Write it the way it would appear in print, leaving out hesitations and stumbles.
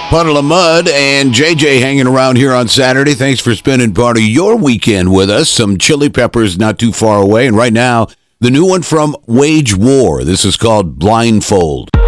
Puddle of Mud and JJ hanging around here on Saturday. Thanks for spending part of your weekend with us. Some Chili Peppers not too far away. And right now, the new one from Wage War. This is called Blindfold.